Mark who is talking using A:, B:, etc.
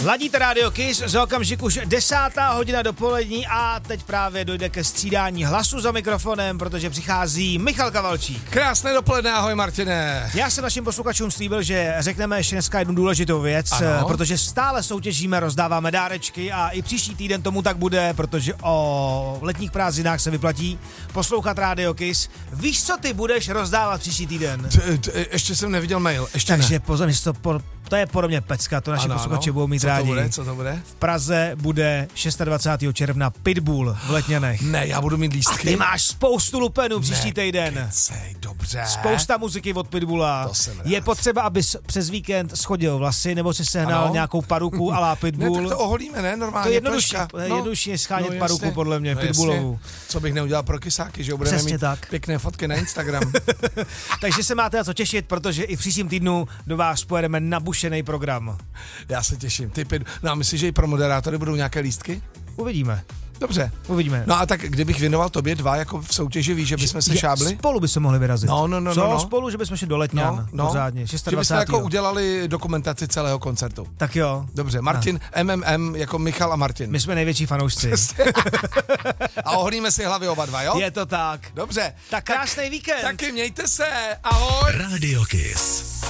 A: Ladíte Radio Kiss, za okamžik už 10. hodina dopolední a teď právě dojde ke střídání hlasu za mikrofonem, protože přichází Michal Kavalčík.
B: Krásné dopoledne, ahoj Martine.
A: Já jsem našim posluchačům slíbil, že řekneme ještě dneska jednu důležitou věc, ano. Protože stále soutěžíme, rozdáváme dárečky a i příští týden tomu tak bude, protože o letních prázdninách se vyplatí poslouchat Radio Kiss. Víš, co ty budeš rozdávat příští týden?
B: Ještě jsem neviděl mail, ještě
A: takže
B: ne.
A: pozor, to je podobně pecka, to naši posluchači budou mít rádi.
B: Co to bude?
A: V Praze bude 26. června Pitbull v Letňanech.
B: Ne, já budu mít lístky.
A: Ty máš spoustu lupenů příští týden.
B: Kecej, dobře.
A: Spousta muziky od Pitbulla. Je potřeba, abys přes víkend schodil vlasy, nebo si sehnal nějakou paruku a la Pitbull.
B: Ne, tak to oholíme, ne? Normálně.
A: To je jednodušší schánět paruku, podle mě, Pitbullovu.
B: Co bych neudělal pro kysáky, že budeme mít
A: tak.
B: Pěkné fotky na Instagram.
A: Takže se máte na co těšit, protože i v příštím týdnu do vás pojedeme nabušený program.
B: Já se těším. No a myslíš, že i pro moderátory budou nějaké lístky?
A: Uvidíme.
B: Dobře.
A: Uvidíme.
B: No a tak kdybych věnoval tobě dva jako v soutěži, víš, že bychom se šábli?
A: Spolu by se mohli vyrazit.
B: No.
A: Spolu, že bychom šli do Letňan. Pořádně. 26.
B: Že bychom jako udělali dokumentaci celého koncertu.
A: Tak jo.
B: Dobře, Martin, MMM jako Michal a Martin.
A: My jsme největší fanoušci.
B: A oholíme si hlavy oba dva, jo?
A: Je to tak.
B: Dobře.
A: Tak krásný víkend.
B: Taky mějte se. Ahoj.
C: Radio Kiss.